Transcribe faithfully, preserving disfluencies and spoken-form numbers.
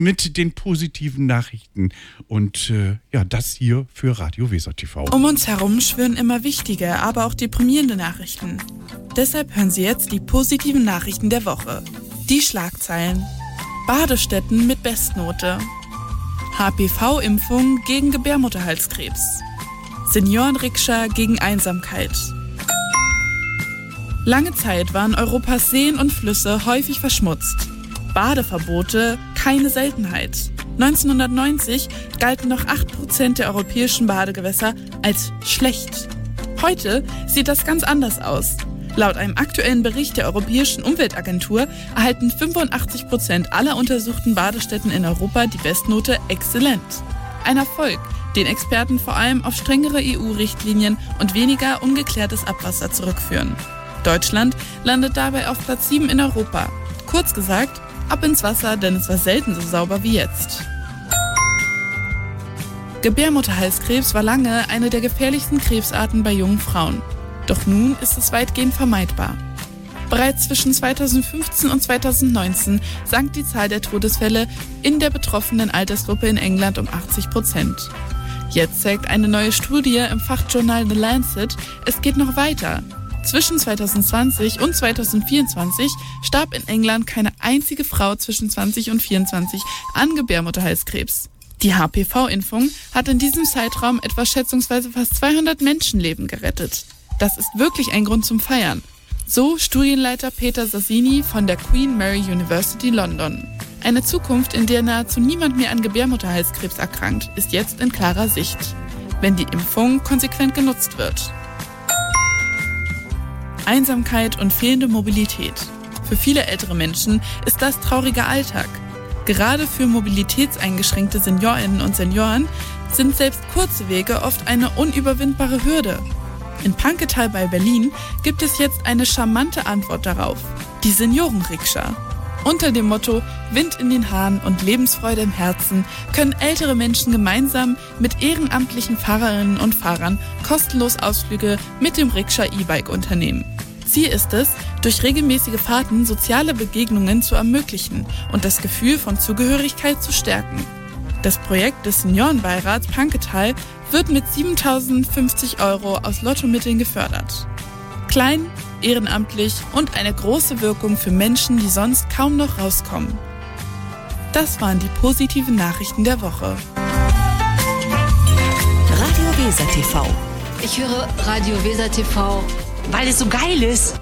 mit den positiven Nachrichten. Und äh, ja, das hier für Radio Weser T V. Um uns herum schwirren immer wichtige, aber auch deprimierende Nachrichten. Deshalb hören Sie jetzt die positiven Nachrichten der Woche. Die Schlagzeilen. Badestätten mit Bestnote. H P V-Impfung gegen Gebärmutterhalskrebs. Seniorenrikscha gegen Einsamkeit. Lange Zeit waren Europas Seen und Flüsse häufig verschmutzt. Badeverbote keine Seltenheit. neunzehnhundertneunzig galten noch acht Prozent der europäischen Badegewässer als schlecht. Heute sieht das ganz anders aus. Laut einem aktuellen Bericht der Europäischen Umweltagentur erhalten fünfundachtzig Prozent aller untersuchten Badestätten in Europa die Bestnote exzellent. Ein Erfolg, den Experten vor allem auf strengere E U-Richtlinien und weniger ungeklärtes Abwasser zurückführen. Deutschland landet dabei auf Platz sieben in Europa. Kurz gesagt, ab ins Wasser, denn es war selten so sauber wie jetzt. Gebärmutterhalskrebs war lange eine der gefährlichsten Krebsarten bei jungen Frauen. Doch nun ist es weitgehend vermeidbar. Bereits zwischen zweitausendfünfzehn und zweitausendneunzehn sank die Zahl der Todesfälle in der betroffenen Altersgruppe in England um achtzig Prozent. Jetzt zeigt eine neue Studie im Fachjournal The Lancet, es geht noch weiter. Zwischen zweitausendzwanzig und zweitausendvierundzwanzig starb in England keine einzige Frau zwischen zwanzig und vierundzwanzig an Gebärmutterhalskrebs. Die H P V-Impfung hat in diesem Zeitraum etwa schätzungsweise fast zweihundert Menschenleben gerettet. Das ist wirklich ein Grund zum Feiern. So Studienleiter Peter Sassini von der Queen Mary University London. Eine Zukunft, in der nahezu niemand mehr an Gebärmutterhalskrebs erkrankt, ist jetzt in klarer Sicht, wenn die Impfung konsequent genutzt wird. Einsamkeit und fehlende Mobilität. Für viele ältere Menschen ist das trauriger Alltag. Gerade für mobilitätseingeschränkte Seniorinnen und Senioren sind selbst kurze Wege oft eine unüberwindbare Hürde. In Panketal bei Berlin gibt es jetzt eine charmante Antwort darauf. Die Seniorenrikscha. Unter dem Motto Wind in den Haaren und Lebensfreude im Herzen können ältere Menschen gemeinsam mit ehrenamtlichen Fahrerinnen und Fahrern kostenlos Ausflüge mit dem Rikscha E-Bike unternehmen. Ziel ist es, durch regelmäßige Fahrten soziale Begegnungen zu ermöglichen und das Gefühl von Zugehörigkeit zu stärken. Das Projekt des Seniorenbeirats Panketal wird mit siebentausendfünfzig Euro aus Lottomitteln gefördert. Klein, ehrenamtlich und eine große Wirkung für Menschen, die sonst kaum noch rauskommen. Das waren die positiven Nachrichten der Woche. Radio Weser T V. Ich höre Radio Weser T V, weil es so geil ist.